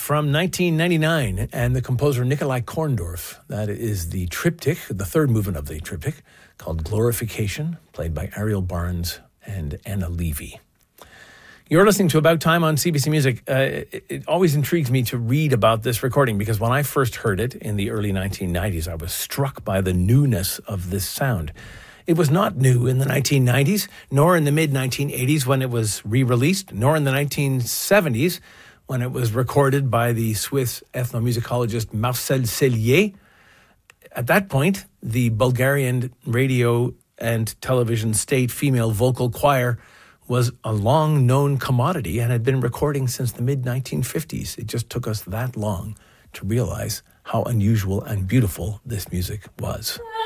from 1999, and the composer Nikolai Korndorff. That is the triptych, the third movement of the triptych, called Glorification, played by Ariel Barnes and Anna Levy. You're listening to About Time on CBC Music. It always intrigues me to read about this recording because when I first heard it in the early 1990s, I was struck by the newness of this sound. It was not new in the 1990s, nor in the mid-1980s when it was re-released, nor in the 1970s when it was recorded by the Swiss ethnomusicologist Marcel Cellier. At that point, the Bulgarian radio and television state female vocal choir was a long-known commodity and had been recording since the mid-1950s. It just took us that long to realize how unusual and beautiful this music was.